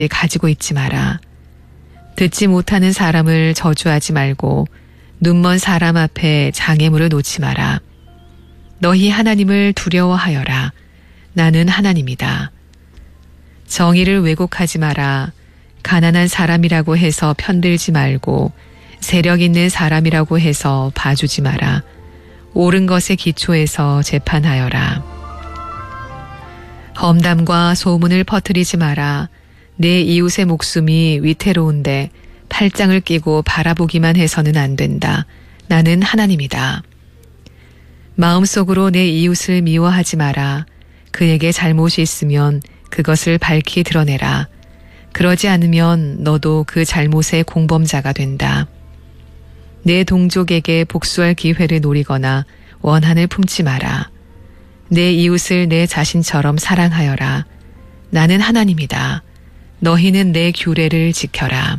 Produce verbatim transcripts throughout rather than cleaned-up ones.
가지고 있지 마라. 듣지 못하는 사람을 저주하지 말고 눈먼 사람 앞에 장애물을 놓지 마라. 너희 하나님을 두려워하여라. 나는 하나님이다. 정의를 왜곡하지 마라. 가난한 사람이라고 해서 편들지 말고 세력 있는 사람이라고 해서 봐주지 마라. 옳은 것에 기초해서 재판하여라. 험담과 소문을 퍼뜨리지 마라. 내 이웃의 목숨이 위태로운데 팔짱을 끼고 바라보기만 해서는 안 된다. 나는 하나님이다. 마음속으로 내 이웃을 미워하지 마라. 그에게 잘못이 있으면 그것을 밝히 드러내라. 그러지 않으면 너도 그 잘못의 공범자가 된다. 내 동족에게 복수할 기회를 노리거나 원한을 품지 마라. 내 이웃을 내 자신처럼 사랑하여라. 나는 하나님이다. 너희는 내 규례를 지켜라.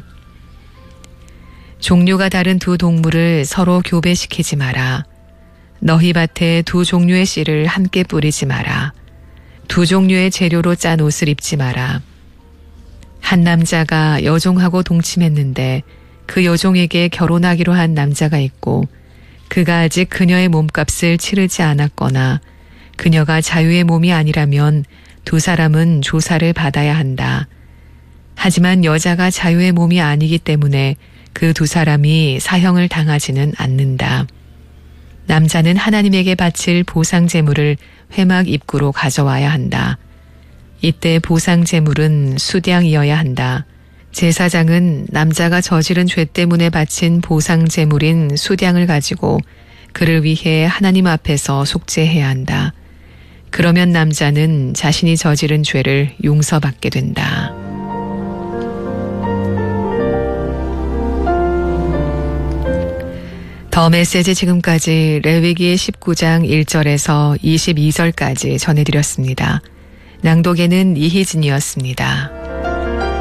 종류가 다른 두 동물을 서로 교배시키지 마라. 너희 밭에 두 종류의 씨를 함께 뿌리지 마라. 두 종류의 재료로 짠 옷을 입지 마라. 한 남자가 여종하고 동침했는데 그 여종에게 결혼하기로 한 남자가 있고 그가 아직 그녀의 몸값을 치르지 않았거나 그녀가 자유의 몸이 아니라면 두 사람은 조사를 받아야 한다. 하지만 여자가 자유의 몸이 아니기 때문에 그 두 사람이 사형을 당하지는 않는다. 남자는 하나님에게 바칠 보상 제물을 회막 입구로 가져와야 한다. 이때 보상 제물은 수량이어야 한다. 제사장은 남자가 저지른 죄 때문에 바친 보상 제물인 수량을 가지고 그를 위해 하나님 앞에서 속죄해야 한다. 그러면 남자는 자신이 저지른 죄를 용서받게 된다. 더 메시지 지금까지 레위기 십구 장 일 절에서 이십이 절까지 전해드렸습니다. 낭독에는 이희진이었습니다.